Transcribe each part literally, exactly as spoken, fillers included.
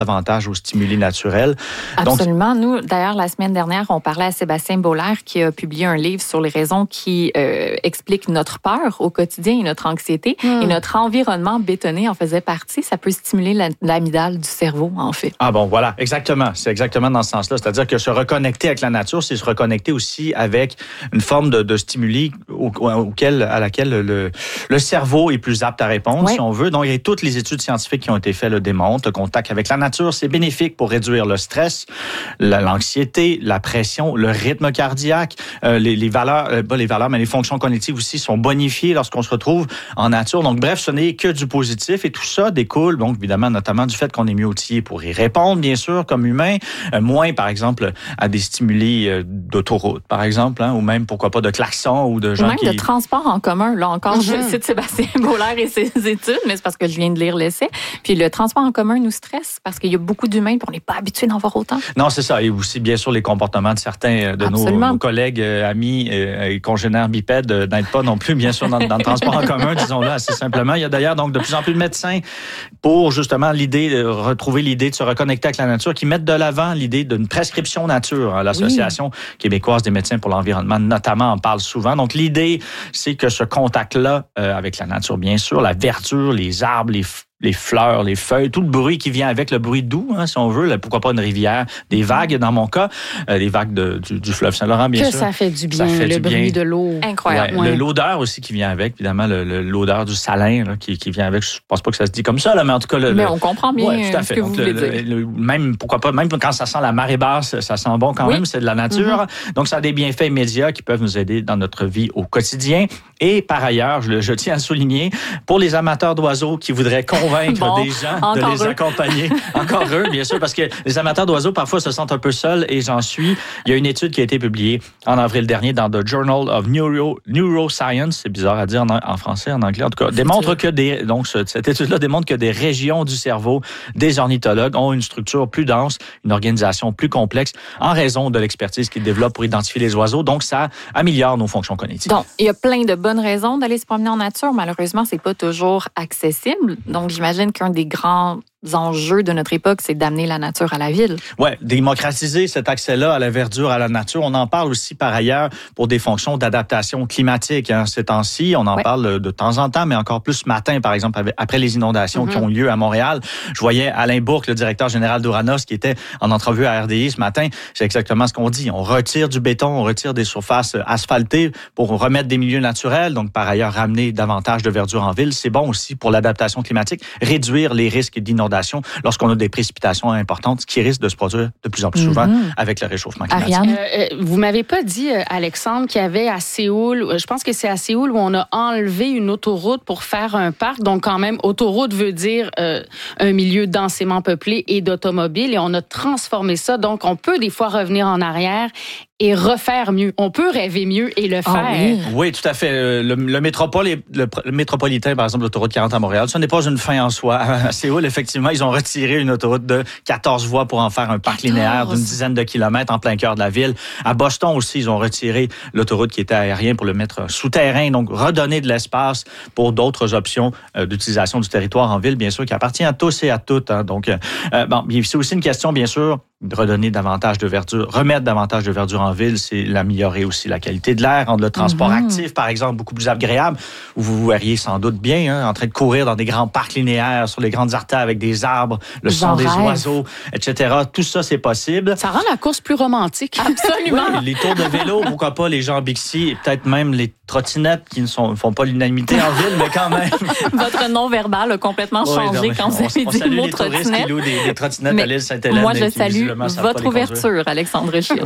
davantage aux stimuli naturels. Absolument. Donc, nous, d'ailleurs, la semaine dernière, on parlait à Sébastien Bollaert qui a publié un livre sur les raisons qui euh, expliquent notre peur au quotidien et notre anxiété. Mm. Et notre environnement bétonné en faisait partie. Ça peut stimuler la, l'amygdale du cerveau, en fait. Ah bon, voilà, exactement. C'est exactement dans ce sens-là. C'est-à-dire que se reconnecter avec la nature, c'est se reconnecter aussi avec une forme de, de stimuli au, auquel, à laquelle le, le cerveau est plus apte à répondre, oui. si on veut. Donc, il y a toutes les études scientifiques qui ont été faites le démontrent. Le contact avec la nature, c'est bénéfique pour réduire le stress, la, l'anxiété, la pression, le rythme cardiaque, euh, les, les valeurs, euh, pas les valeurs, mais les fonctions cognitives aussi sont bonifiées lorsqu'on se retrouve en nature. Donc, bref, ce n'est que du positif et tout ça découle, donc, évidemment, notamment du fait qu'on est mieux outillé pour y répondre, bien sûr, comme humain, euh, moins, par exemple, à des stimuli euh, d'autoroute, par exemple, hein, ou même, pourquoi pas, de klaxons ou de gens même qui... de transport en commun. Là encore, mm-hmm. je cite Sébastien Bollaert et ses études, mais c'est parce que je viens de lire l'essai. Puis le transport en commun nous stresse parce qu'il y a beaucoup d'humains et on n'est pas habitué d'en voir autant. Non, c'est ça. Et aussi, bien sûr, les comportements de certains de nos, nos collègues, euh, amis euh, et congénères bipèdes euh, n'aident pas non plus, bien sûr, dans, dans le transport en commun, disons-le assez simplement. Il y a d'ailleurs donc de plus en plus de médecins pour justement l'idée de retrouver l'idée de se reconnecter avec la nature, qui mettent de l'avant l'idée d'une prescription nature. Hein. L'Association oui. québécoise des médecins pour l'environnement, notamment, en parle souvent. Donc, l'idée, c'est que ce contact-là euh, avec la nature, bien sûr, la verdure, les arbres, les les fleurs, les feuilles, tout le bruit qui vient avec, le bruit doux, hein, si on veut, là, pourquoi pas une rivière, des vagues, dans mon cas, euh, les vagues de, du, du fleuve Saint-Laurent, bien que sûr. Que ça fait du bien, fait le du bruit bien. De l'eau. Incroyable. Ouais, ouais. L'odeur aussi qui vient avec, évidemment, le, le, l'odeur du salin là, qui, qui vient avec. Je pense pas que ça se dit comme ça, là, mais en tout cas... Le, mais le, on comprend bien ouais, tout à fait. Ce que Donc, vous voulez le, dire. Le, le, même, pourquoi pas, même quand ça sent la marée basse, ça sent bon quand oui. même, c'est de la nature. Mm-hmm. Donc, ça a des bienfaits immédiats qui peuvent nous aider dans notre vie au quotidien. Et par ailleurs, je, je tiens à souligner, pour les amateurs d'oiseaux qui voudraient convaincre bon. des gens de les eux. accompagner. Encore eux, bien sûr, parce que les amateurs d'oiseaux, parfois, se sentent un peu seuls, et j'en suis. Il y a une étude qui a été publiée en avril dernier dans The Journal of Neuro, Neuroscience, c'est bizarre à dire en, en français, en anglais, en tout cas, démontre que des, donc, cette étude-là démontre que des régions du cerveau des ornithologues ont une structure plus dense, une organisation plus complexe, en raison de l'expertise qu'ils développent pour identifier les oiseaux. Donc, ça améliore nos fonctions cognitives. Donc, il y a plein de bonnes raisons d'aller se promener en nature. Malheureusement, c'est pas toujours accessible. Donc, j'imagine qu'un des grands enjeux de notre époque, c'est d'amener la nature à la ville. Oui, démocratiser cet accès-là à la verdure, à la nature. On en parle aussi par ailleurs pour des fonctions d'adaptation climatique. Hein. Ces temps-ci, on en ouais. parle de temps en temps, mais encore plus ce matin, par exemple, après les inondations mm-hmm. qui ont lieu à Montréal. Je voyais Alain Bourque, le directeur général d'Uranos, qui était en entrevue à R D I ce matin. C'est exactement ce qu'on dit. On retire du béton, on retire des surfaces asphaltées pour remettre des milieux naturels. Donc, par ailleurs, ramener davantage de verdure en ville. C'est bon aussi pour l'adaptation climatique, réduire les risques d'inondation lorsqu'on a des précipitations importantes, qui risquent de se produire de plus en plus souvent mm-hmm. avec le réchauffement climatique. Ariane, euh, vous m'avez pas dit, Alexandre, qu'il y avait à Séoul, je pense que c'est à Séoul où on a enlevé une autoroute pour faire un parc. Donc, quand même, autoroute veut dire euh, un milieu densément peuplé et d'automobiles. Et on a transformé ça. Donc, on peut des fois revenir en arrière et refaire mieux. On peut rêver mieux et le faire. Oh oui. oui, tout à fait. Le, le, métropole, le, le métropolitain, par exemple, l'autoroute quarante à Montréal, ce n'est pas une fin en soi. À Séoul, effectivement, ils ont retiré une autoroute de quatorze voies pour en faire un parc quatorze linéaire d'une dizaine de kilomètres en plein cœur de la ville. À Boston aussi, ils ont retiré l'autoroute qui était aérien pour le mettre souterrain. Donc, redonner de l'espace pour d'autres options euh, d'utilisation du territoire en ville, bien sûr, qui appartient à tous et à toutes. Hein. Donc, euh, bon, c'est aussi une question, bien sûr, de redonner davantage de verdure, remettre davantage de verdure en ville, c'est l'améliorer aussi la qualité de l'air, rendre le transport mm-hmm. actif, par exemple, beaucoup plus agréable, où vous vous verriez sans doute bien, hein, en train de courir dans des grands parcs linéaires, sur les grandes artères avec des arbres, le son des oiseaux, et cetera. Tout ça, c'est possible. Ça rend la course plus romantique. Absolument. Oui, les tours de vélo, pourquoi pas, les gens en Bixi, et peut-être même les trottinettes qui ne sont, font pas l'unanimité en ville, mais quand même. Votre nom-verbal a complètement changé oui, quand vous avez dit le mot trottinette. On salue les touristes qui louent des, des trottinettes mais à l'île Sainte-Hélène. Moi, je salue votre ouverture, Alexandre Richard.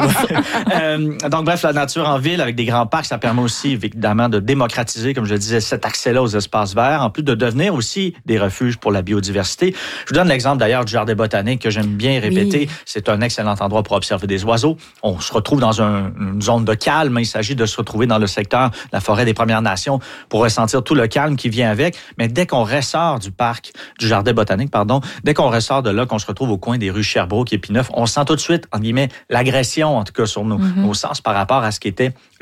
euh, donc, bref, la nature en ville avec des grands parcs, ça permet aussi, évidemment, de démocratiser, comme je disais, cet accès-là aux espaces verts, en plus de devenir aussi des refuges pour la biodiversité. Je vous donne l'exemple, d'ailleurs, du jardin botanique que j'aime bien répéter. Oui. C'est un excellent endroit pour observer des oiseaux. On se retrouve dans un, une zone de calme. Il s'agit de se retrouver dans le secteur de la forêt des Premières Nations pour ressentir tout le calme qui vient avec. Mais dès qu'on ressort du parc, du jardin botanique, pardon, dès qu'on ressort de là, qu'on se retrouve au coin des rues Sherbrooke et Pinneuf, on sent tout de suite, en guillemets, l'agression, en tout cas, sur nos, mm-hmm. nos sens par rapport à ce qu'était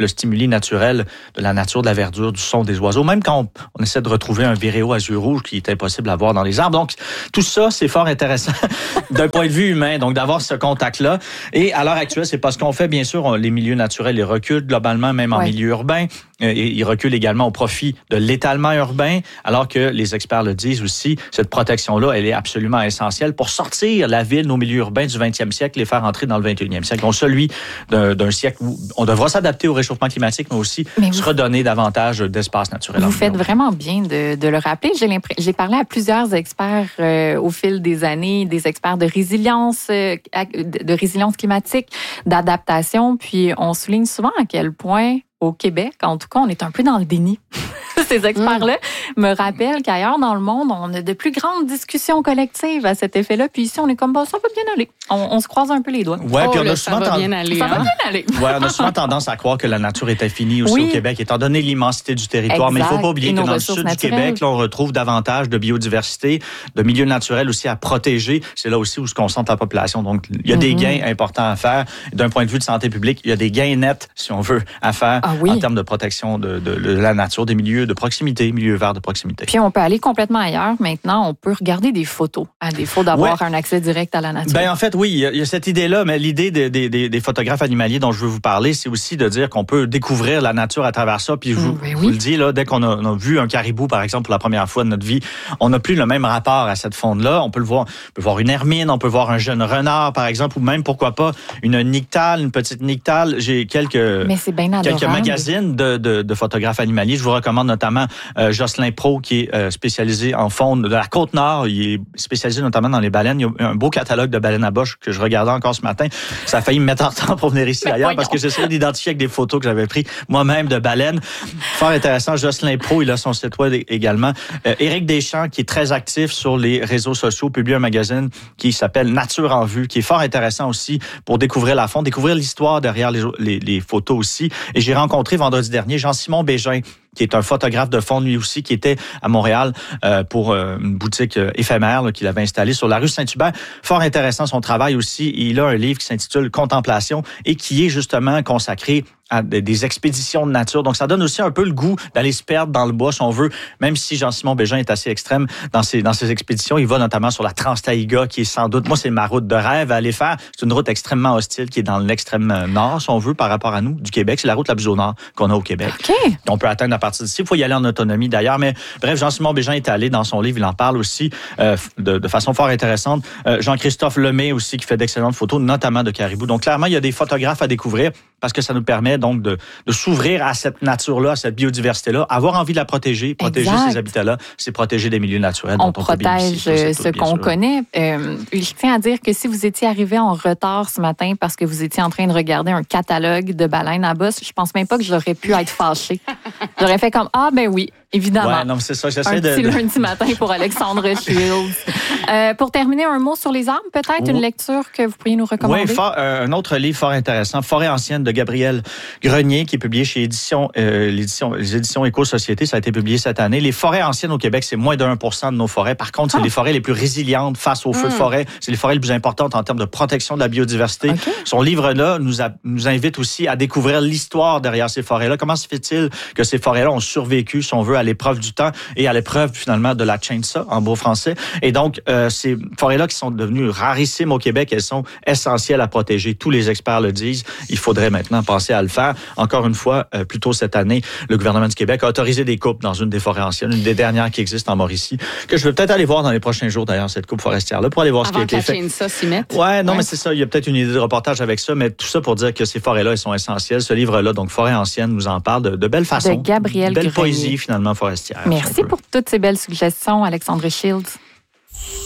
le stimuli naturel de la nature, de la verdure, du son des oiseaux. Même quand on, on essaie de retrouver un viréo azur rouge qui est impossible à voir dans les arbres. Donc, tout ça, c'est fort intéressant d'un point de vue humain, donc d'avoir ce contact-là. Et à l'heure actuelle, c'est parce qu'on fait, bien sûr, on, les milieux naturels, ils reculent globalement, même en ouais. milieu urbain. Et ils reculent également au profit de l'étalement urbain, alors que les experts le disent aussi, cette protection-là, elle est absolument essentielle pour sortir la ville, nos milieux urbains du vingtième siècle, les faire entrer dans le vingt et unième siècle. Donc, celui d'un, d'un siècle où on devra s'adapter au réchauffement climatique, mais aussi mais vous, se redonner davantage d'espace naturel. Vous faites vraiment bien de, de le rappeler. J'ai, j'ai parlé à plusieurs experts euh, au fil des années, des experts de résilience, euh, de résilience climatique, d'adaptation, puis on souligne souvent à quel point au Québec, en tout cas, on est un peu dans le déni. Ces experts-là mmh. me rappellent qu'ailleurs dans le monde, on a de plus grandes discussions collectives à cet effet-là. Puis ici, on est comme, bah, ça va bien aller. On, on se croise un peu les doigts. Ouais, oh, puis on là, a souvent ça va tend... bien aller. Ça hein? va bien aller. Ouais, on a souvent tendance à croire que la nature est infinie aussi oui. au Québec, étant donné l'immensité du territoire. Exact. Mais il ne faut pas oublier que dans le sud naturelles. du Québec, là, on retrouve davantage de biodiversité, de milieux naturels aussi à protéger. C'est là aussi où se concentre la population. Donc, il y a mm-hmm. des gains importants à faire. D'un point de vue de santé publique, il y a des gains nets, si on veut, à faire ah, oui. en termes de protection de, de, de la nature, des milieux de proximité, milieux verts de proximité. Puis on peut aller complètement ailleurs. Maintenant, on peut regarder des photos à défaut d'avoir ouais. un accès direct à la nature. Ben en fait, oui, il y a, il y a cette idée-là, mais l'idée des, des, des, des photographes animaliers dont je veux vous parler, c'est aussi de dire qu'on peut découvrir la nature à travers ça. Puis je vous, ben oui. vous le dis, là, dès qu'on a, on a vu un caribou, par exemple, pour la première fois de notre vie, on n'a plus le même rapport à cette faune-là. On peut le voir, on peut voir une hermine, on peut voir un jeune renard, par exemple, ou même, pourquoi pas, une nyctale, une petite nyctale. J'ai quelques, mais c'est bien quelques magazines de, de, de photographes animaliers. Je vous recommande notamment euh, Jocelyn Pro, qui est euh, spécialisé en faune de la Côte-Nord. Il est spécialisé notamment dans les baleines. Il y a un beau catalogue de baleines à bosse que je regardais encore ce matin. Ça a failli me mettre en temps pour venir ici d'ailleurs parce que j'essayais d'identifier avec des photos que j'avais prises moi-même de baleines. Fort intéressant. Jocelyn Pro, il a son site web également. Euh, Éric Deschamps, qui est très actif sur les réseaux sociaux, publie un magazine qui s'appelle Nature en vue, qui est fort intéressant aussi pour découvrir la faune, découvrir l'histoire derrière les, les, les photos aussi. Et j'ai rencontré vendredi dernier Jean-Simon Bégin, qui est un photographe de faune, lui aussi, qui était à Montréal euh, pour euh, une boutique euh, éphémère là, qu'il avait installée sur la rue Saint-Hubert. Fort intéressant son travail aussi. Il a un livre qui s'intitule Contemplation et qui est justement consacré à des expéditions de nature. Donc, ça donne aussi un peu le goût d'aller se perdre dans le bois, si on veut, même si Jean-Simon Bégin est assez extrême dans ses, dans ses expéditions. Il va notamment sur la Trans-Taïga, qui est sans doute, moi, c'est ma route de rêve à aller faire. C'est une route extrêmement hostile qui est dans l'extrême nord, si on veut, par rapport à nous, du Québec. C'est la route la plus au nord qu'on a au Québec. Okay. On peut atteindre à partir d'ici. Il faut y aller en autonomie, d'ailleurs. Mais bref, Jean-Simon Bégin est allé dans son livre. Il en parle aussi euh, de, de façon fort intéressante. Euh, Jean-Christophe Lemay aussi, qui fait d'excellentes photos, notamment de caribou. Donc, clairement, il y a des photographes à découvrir parce que ça nous permet donc de, de s'ouvrir à cette nature-là, à cette biodiversité-là, avoir envie de la protéger, protéger exact. Ces habitats-là, c'est protéger des milieux naturels. On dont on protège ce qu'on connaît. Euh, je tiens à dire que si vous étiez arrivé en retard ce matin parce que vous étiez en train de regarder un catalogue de baleines à bosse, je pense même pas que j'aurais pu être fâchée. J'aurais fait comme, ah ben oui, évidemment. Ouais, non, c'est ça, j'essaie un de... petit lundi matin pour Alexandre Shields. Euh, pour terminer, un mot sur les arbres, peut-être, une lecture que vous pourriez nous recommander? Oui, fort, euh, un autre livre fort intéressant, Forêt ancienne de Gabriel Grenier, qui est publié chez édition, euh, l'édition, les éditions Éco-Société. Ça a été publié cette année. Les forêts anciennes au Québec, c'est moins de un pour cent de nos forêts. Par contre, c'est ah. les forêts les plus résilientes face aux feux mmh. de forêt. C'est les forêts les plus importantes en termes de protection de la biodiversité. Okay. Son livre-là nous, a, nous invite aussi à découvrir l'histoire derrière ces forêts-là. Comment se fait-il que ces forêts-là ont survécu, si on veut, à l'épreuve du temps et à l'épreuve, finalement, de la chainsaw, en beau français. Et donc, euh, ces forêts-là qui sont devenues rarissimes au Québec, elles sont essentielles à protéger. Tous les experts le disent. Il faudrait maintenant penser à le faire. Encore une fois, euh, plus tôt cette année, le gouvernement du Québec a autorisé des coupes dans une des forêts anciennes, une des dernières qui existent en Mauricie, que je vais peut-être aller voir dans les prochains jours, d'ailleurs, cette coupe forestière-là, pour aller voir Avant ce qui a été fait. Ça s'y mette. Ouais, non, ouais. mais c'est ça. Il y a peut-être une idée de reportage avec ça, mais tout ça pour dire que ces forêts-là, elles sont essentielles. Ce livre-là, donc Forêt ancienne, nous en parle de, de belles façons. De Gabriel Belle Grenier. poésie, finalement, forestière. Merci pour toutes ces belles suggestions, Alexandre Shields.